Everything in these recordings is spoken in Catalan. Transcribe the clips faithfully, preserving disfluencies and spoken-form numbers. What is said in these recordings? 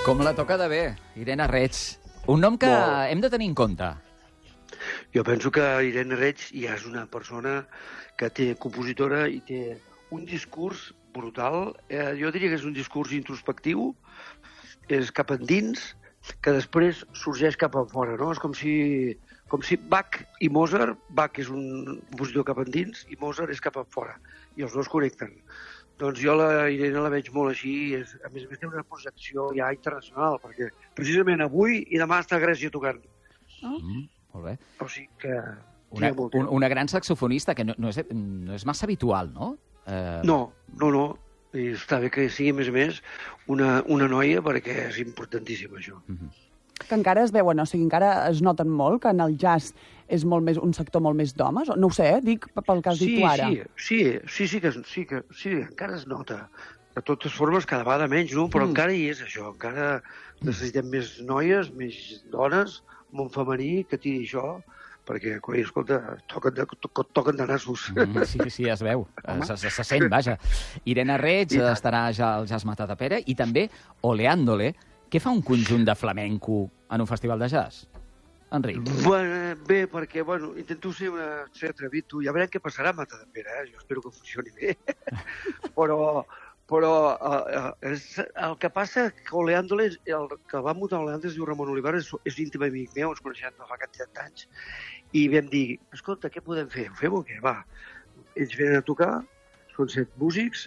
Com la toca de bé, Irene Reig. Un nom que Molt. hem de tenir en compte. Jo penso que Irene Reig ja és una persona que té compositora i té un discurs brutal. Eh, jo diria que és un discurs introspectiu, és cap endins, que després sorgeix cap a fora, no? És com si, com si Bach i Mozart, Bach és un compositor cap endins i Mozart és cap a fora, i els dos connecten. Doncs jo la Irene la veig molt així, és, a més a més té una projecció ja internacional, perquè precisament avui i demà està a Grècia tocant. Oh. Mm, molt bé. O sigui que... Una, un, una gran saxofonista, que no, no, és, no és massa habitual, no? Eh... No, no, no. I està bé que sigui, a més a més, una, una noia, perquè és importantíssim, això. Mm-hmm. Que encara es veuen, o sigui, encara es noten molt que en el jazz és molt més, un sector molt més d'homes? No ho sé, eh? Dic pel que has sí, dit tu ara. Sí, sí, sí, sí, que, sí, que, sí, encara es nota. De totes formes, cada vegada menys, no? Però mm. encara hi és això. Encara necessitem més noies, més dones, món femení, que tiri això, perquè, coi, escolta, toquen de, to, toquen de nassos. Mm, sí, sí, es veu. Se, se, se sent, vaja. Irene Reig estarà ja al Jazz Matadepera i també Oleándole. Què fa un conjunt de flamenco en un festival de jazz? Enric. Bueno, bé, perquè, bueno, intento ser, una, ser atrevit. Tu. Ja veurem què passarà a Matadepera, eh? Jo espero que funcioni bé. però però uh, és, el que passa que Oleándole, el que va muntar Oleándole es diu Ramon Olivar, és, és íntim amic meu, ens coneixem fa quantitat d'anys, i vam dir, escolta, què podem fer? Ho fem o què? Va. Ells venen a tocar, són set músics,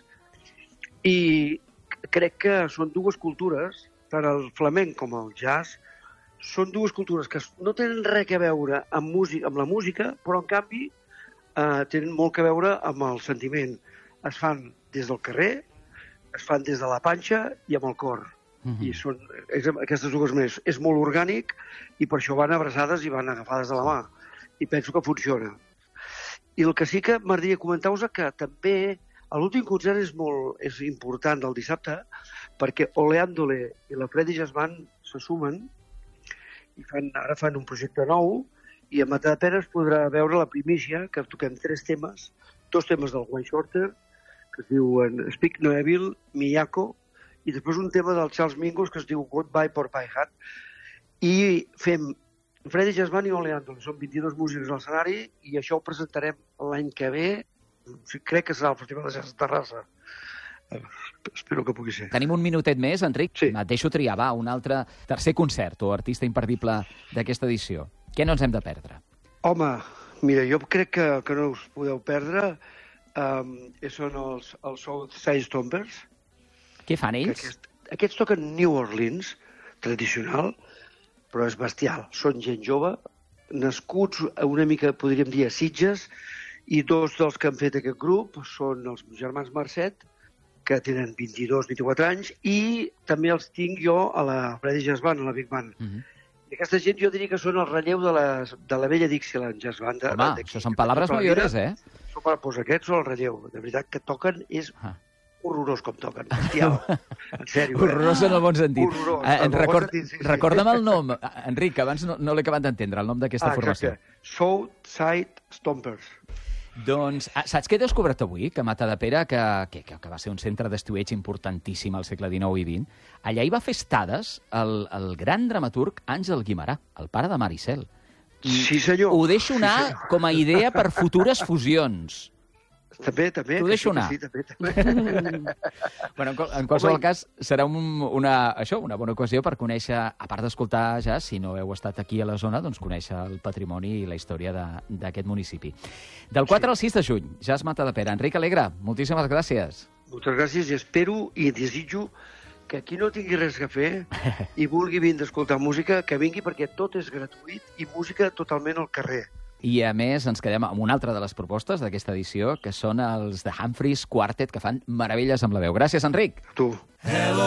i crec que són dues cultures, tant el flamenc com el jazz, són dues cultures que no tenen res a veure amb, música, amb la música, però en canvi eh, tenen molt a veure amb el sentiment. Es fan des del carrer, es fan des de la panxa i amb el cor. Mm-hmm. I són és, aquestes dues més. És molt orgànic i per això van abraçades i van agafades de la mà. I penso que funciona. I el que sí que m'agradaria comentar-vos que també l'últim concert és molt és important del dissabte, perquè Oleándole i la Freddy Jazz Band se sumen i fan, ara fan un projecte nou i a Matadepera es podrà veure la primícia, que toquem tres temes, dos temes del Wayne Shorter, que es diuen Speak No Evil, Miyako, i després un tema del Charles Mingus que es diu Goodbye Porcupine Hat. I fem Freddy Jazz Band i Oleándole, són vint-i-dos músics al escenari i això ho presentarem l'any que ve. Crec que serà el Festival de Jazz de Terrassa. Espero que pugui ser. Tenim un minutet més, Enric. Sí. Et deixo triar, va, un altre tercer concert o artista imperdible d'aquesta edició. Què no ens hem de perdre? Home, mira, jo crec que, que no us podeu perdre. Um, són els, els Southside Stompers. Què fan ells? Aquest, aquests toquen New Orleans, tradicional, però és bestial. Són gent jove, nascuts una mica, podríem dir, a Sitges, i dos dels que han fet aquest grup són els germans Marcet, que tenen vint-i-dos vint-i-quatre anys, i també els tinc jo a la Freddy Jazz Band, a la Big Band. Uh-huh. I aquesta gent jo diria que són el relleu de la, de la vella Dixieland Jazz Band. Home, això són paraules mayores, eh? Són, doncs aquests són el relleu. De veritat que toquen és uh. horrorós com toquen. Bestial. En sèrio. Horrorós eh? en el bon sentit. Horrorós. Eh, en record, bon sentit, sí, sí. Recorda'm el nom, Enric, que abans no, no l'he acabat d'entendre, el nom d'aquesta ah, formació. Southside Stompers. Doncs, saps què he descobert avui? Que Matadepera, que, que, que va ser un centre d'estiueig importantíssim al segle dinou i vint, allà hi va fer estades el, el gran dramaturg Àngel Guimerà, el pare de Maricel. I sí, senyor. Ho deixo anar sí, senyor. Com a idea per futures fusions. També, també. T'ho deixo anar. Sí, també, també. Bueno, en, en qualsevol Home, cas, serà un, una, això, una bona ocasió per conèixer, a part d'escoltar ja, si no heu estat aquí a la zona, doncs conèixer el patrimoni i la història d'aquest municipi. Del quatre sí. al sis de juny, Jazz Matadepera. Enric Alegre, moltíssimes gràcies. Moltes gràcies i espero i desitjo que qui no tingui res a fer i vulgui vindre a escoltar música, que vingui perquè tot és gratuït i música totalment al carrer. I, a més, ens quedem amb una altra de les propostes d'aquesta edició, que són els The Humphreys Quartet, que fan meravelles amb la veu. Gràcies, Enric. Tu. Hello.